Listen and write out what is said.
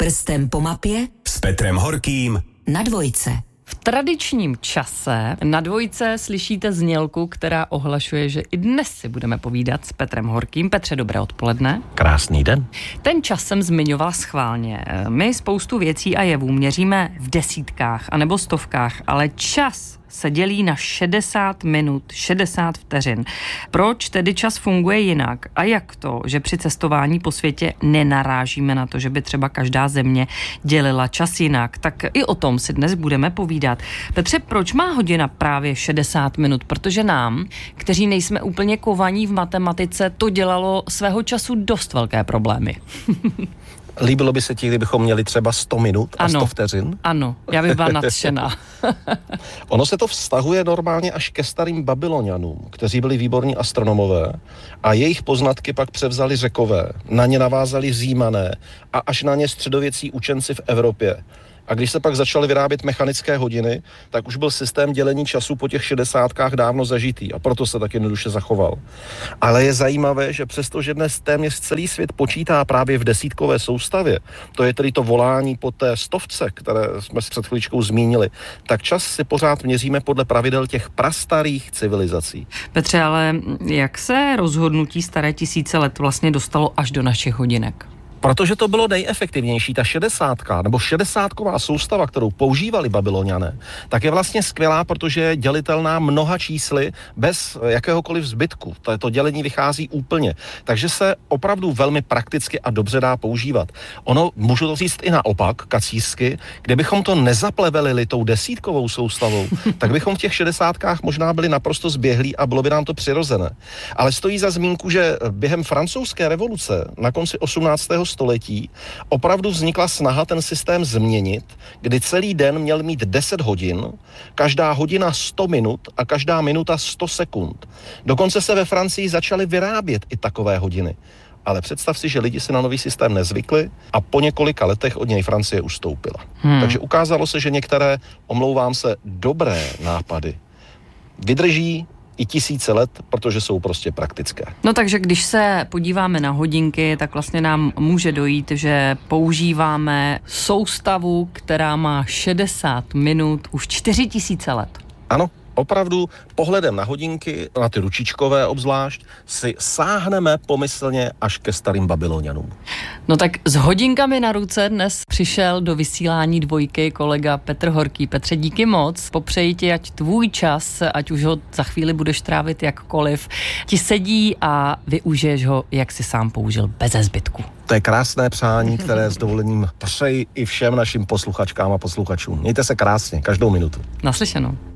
Prstem po mapě s Petrem Horkým na Dvojce. V tradičním čase na Dvojce slyšíte znělku, která ohlašuje, že i dnes si budeme povídat s Petrem Horkým. Petře, dobré odpoledne. Krásný den. Ten čas jsem zmiňovala schválně. My spoustu věcí a jevů měříme v desítkách anebo stovkách, ale čas se dělí na 60 minut, 60 vteřin. Proč tedy čas funguje jinak? A jak to, že při cestování po světě nenarážíme na to, že by třeba každá země dělila čas jinak? Tak i o tom si dnes budeme povídat. Petře, proč má hodina právě 60 minut? Protože nám, kteří nejsme úplně kovaní v matematice, to dělalo svého času dost velké problémy. Líbilo by se ti, kdybychom měli třeba 100 minut a 100 vteřin? Ano, já bych byla nadšená. Ono se to vztahuje normálně až ke starým Babylonianům, kteří byli výborní astronomové a jejich poznatky pak převzali Řekové, na ně navázali Římané a až na ně středověcí učenci v Evropě. A když se pak začaly vyrábět mechanické hodiny, tak už byl systém dělení času po těch 60kách dávno zažitý a proto se tak jednoduše zachoval. Ale je zajímavé, že přestože dnes téměř celý svět počítá právě v desítkové soustavě, to je tedy to volání po té stovce, které jsme před chvíličkou zmínili, tak čas si pořád měříme podle pravidel těch prastarých civilizací. Petře, ale jak se rozhodnutí staré tisíce let vlastně dostalo až do našich hodinek? Protože to bylo nejefektivnější, ta 60 nebo 60ková soustava, kterou používali Babyloniané, tak je vlastně skvělá, protože je dělitelná mnoha čísly bez jakéhokoliv zbytku. To dělení vychází úplně. Takže se opravdu velmi prakticky a dobře dá používat. Ono, můžu to říct i naopak, kacířsky, kdybychom to nezaplevelili tou desítkovou soustavou, tak bychom v těch 60kách možná byli naprosto zběhlí a bylo by nám to přirozené. Ale stojí za zmínku, že během francouzské revoluce na konci 18. století opravdu vznikla snaha ten systém změnit, kdy celý den měl mít 10 hodin, každá hodina 100 minut a každá minuta 100 sekund. Dokonce se ve Francii začaly vyrábět i takové hodiny. Ale představ si, že lidi si na nový systém nezvykli a po několika letech od něj Francie ustoupila. Takže ukázalo se, že některé, omlouvám se, dobré nápady vydrží i tisíce let, protože jsou prostě praktické. No takže když se podíváme na hodinky, tak vlastně nám může dojít, že používáme soustavu, která má 60 minut už 4000 let. Ano, opravdu pohledem na hodinky, na ty ručičkové obzvlášť, si sáhneme pomyslně až ke starým Babylonianům. No tak s hodinkami na ruce dnes přišel do vysílání Dvojky kolega Petr Horký. Petře, díky moc. Popřeji ti, ať tvůj čas, ať už ho za chvíli budeš trávit jakkoliv, ti sedí a využiješ ho, jak si sám použil, beze zbytku. To je krásné přání, které s dovolením přeji i všem našim posluchačkám a posluchačům. Mějte se krásně, každou minutu. Naslyšenou.